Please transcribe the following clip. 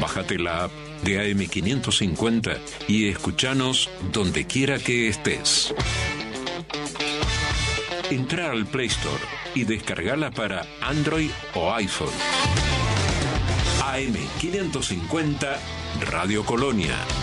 Bájate la app de AM550 y escuchanos donde quiera que estés. Entra al Play Store y descargala para Android o iPhone. AM550 Radio Colonia.